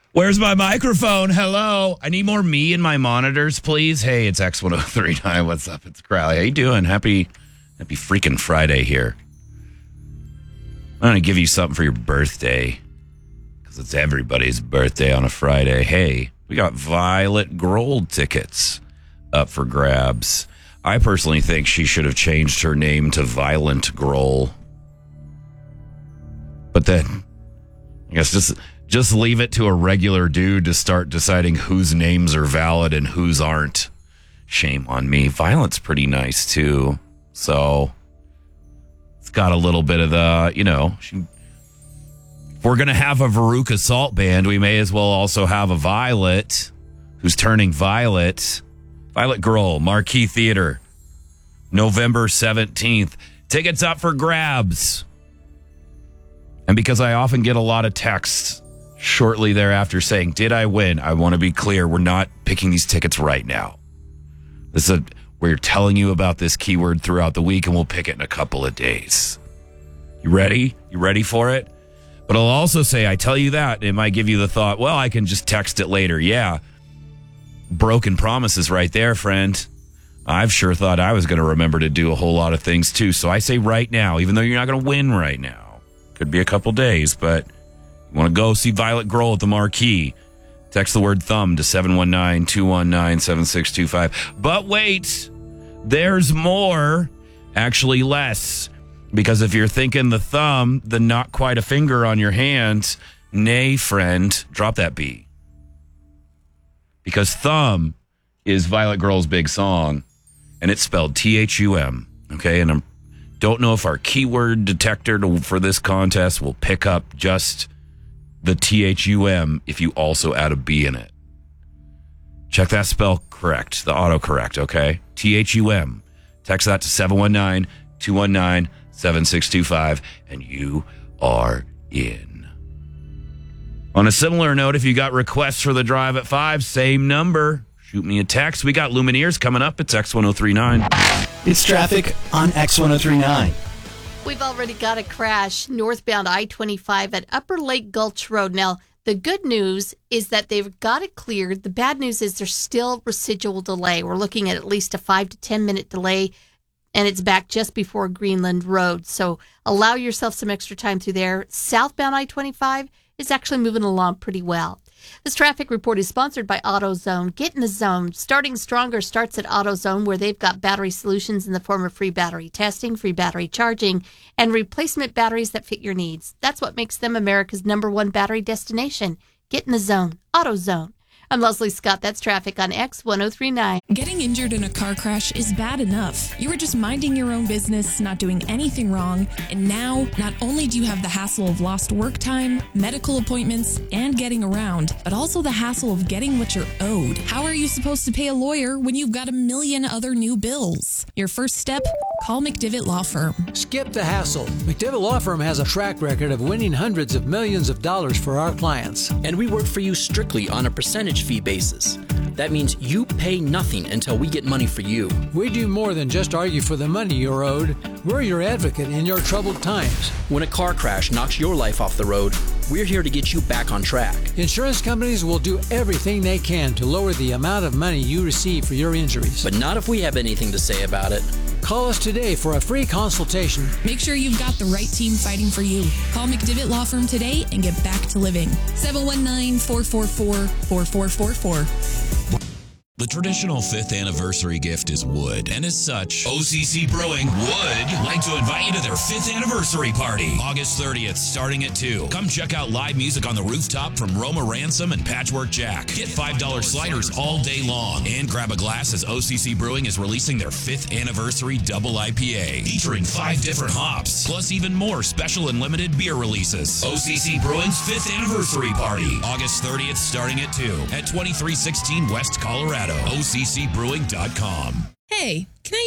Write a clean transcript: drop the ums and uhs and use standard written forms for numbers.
Where's my microphone? Hello. I need more me in my monitors, please. Hey, it's X1039. What's up? It's Crowley. How you doing? Happy freaking Friday here. I'm going to give you something for your birthday because it's everybody's birthday on a Friday. Hey, we got Violet Grohl tickets up for grabs. I personally think she should have changed her name to Violent Grohl. But then, I guess just leave it to a regular dude to start deciding whose names are valid and whose aren't. Shame on me. Violet's pretty nice, too. So, it's got a little bit of the, if we're going to have a Veruca Salt band, we may as well also have a Violet who's turning Violet. Violet Grohl, Marquee Theater, November 17th. Tickets up for grabs. And because I often get a lot of texts shortly thereafter saying, did I win? I want to be clear. We're not picking these tickets right now. We're telling you about this keyword throughout the week, and we'll pick it in a couple of days. You ready? You ready for it? But I'll also say, I tell you that, it might give you the thought, well, I can just text it later. Yeah. Broken promises right there, friend. I've sure thought I was going to remember to do a whole lot of things, too. So I say right now, even though you're not going to win right now. Could be a couple days, but you want to go see Violet Grohl at the Marquee. Text the word thumb to 719-219-7625. But wait, there's more. Actually less. Because if you're thinking the thumb, the not quite a finger on your hand, nay, friend, drop that B. Because thumb is Violet Grohl's big song, and it's spelled T-H-U-M. Okay, and I don't know if our keyword detector for this contest will pick up just the T-H-U-M if you also add a B in it. Check that spell correct, the autocorrect, okay? T-H-U-M. Text that to 719-219-7625, and you are in. On a similar note, if you got requests for the drive at 5, same number. Shoot me a text. We got Lumineers coming up. It's X1039. It's traffic on X1039. We've already got a crash northbound I-25 at Upper Lake Gulch Road. Now, the good news is that they've got it cleared. The bad news is there's still residual delay. We're looking at least a 5 to 10 minute delay, and it's back just before Greenland Road. So allow yourself some extra time through there. Southbound I-25 is actually moving along pretty well. This traffic report is sponsored by AutoZone. Get in the zone. Starting Stronger starts at AutoZone, where they've got battery solutions in the form of free battery testing, free battery charging, and replacement batteries that fit your needs. That's what makes them America's #1 battery destination. Get in the zone. AutoZone. I'm Leslie Scott. That's traffic on X1039. Getting injured in a car crash is bad enough. You were just minding your own business, not doing anything wrong, and now not only do you have the hassle of lost work time, medical appointments, and getting around, but also the hassle of getting what you're owed. How are you supposed to pay a lawyer when you've got a million other new bills? Your first step? Call McDivitt Law Firm. Skip the hassle. McDivitt Law Firm has a track record of winning hundreds of millions of dollars for our clients. And we work for you strictly on a percentage fee basis. That means you pay nothing until we get money for you. We do more than just argue for the money you're owed. We're your advocate in your troubled times. When a car crash knocks your life off the road, we're here to get you back on track. Insurance companies will do everything they can to lower the amount of money you receive for your injuries. But not if we have anything to say about it. Call us today for a free consultation. Make sure you've got the right team fighting for you. Call McDivitt Law Firm today and get back to living. 719-444-4444. The traditional 5th anniversary gift is wood, and as such, OCC Brewing would like to invite you to their 5th anniversary party, August 30th, starting at 2. Come check out live music on the rooftop from Roma Ransom and Patchwork Jack. Get $5 sliders all day long, and grab a glass as OCC Brewing is releasing their 5th anniversary double IPA, featuring 5 different hops, plus even more special and limited beer releases. OCC Brewing's 5th anniversary party, August 30th, starting at 2, at 2316 West Colorado. OCCbrewing.com. Hey,